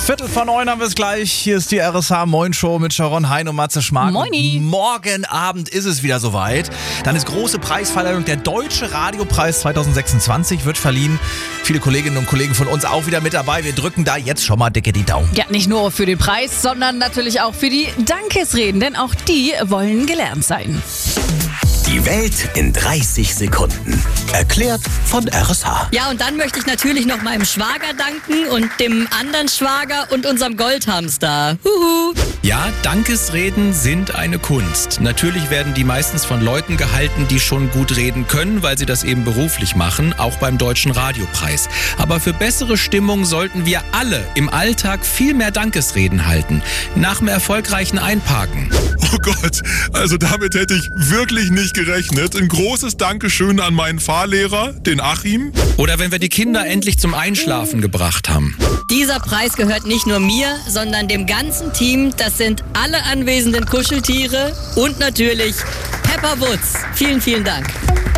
8:45 haben wir es gleich. Hier ist die RSH Moin Show mit Sharon Hein und Matze Schmark. Moini. Morgen Abend ist es wieder soweit. Dann ist große Preisverleihung. Der Deutsche Radiopreis 2026 wird verliehen. Viele Kolleginnen und Kollegen von uns auch wieder mit dabei. Wir drücken da jetzt schon mal dicke die Daumen. Ja, nicht nur für den Preis, sondern natürlich auch für die Dankesreden, denn auch die wollen gelernt sein. Die Welt in 30 Sekunden. Erklärt von RSH. Ja, und dann möchte ich natürlich noch meinem Schwager danken und dem anderen Schwager und unserem Goldhamster. Huhu. Ja, Dankesreden sind eine Kunst. Natürlich werden die meistens von Leuten gehalten, die schon gut reden können, weil sie das eben beruflich machen, auch beim Deutschen Radiopreis. Aber für bessere Stimmung sollten wir alle im Alltag viel mehr Dankesreden halten. Nach dem erfolgreichen Einparken. Oh Gott, also damit hätte ich wirklich nicht gerechnet. Ein großes Dankeschön an meinen Fahrlehrer, den Achim. Oder wenn wir die Kinder endlich zum Einschlafen gebracht haben. Dieser Preis gehört nicht nur mir, sondern dem ganzen Team. Das sind alle anwesenden Kuscheltiere und natürlich Pepper Woods. Vielen, vielen Dank.